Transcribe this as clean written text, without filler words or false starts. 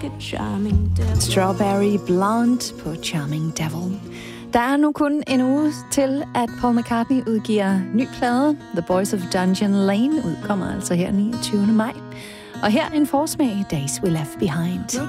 Strawberry Blonde på Charming Devil. Der er nu kun en uge til, at Paul McCartney udgiver ny plade. The Boys of Dungeon Lane udkommer altså her 29. maj. Og her en forsmag, Days We Left Behind.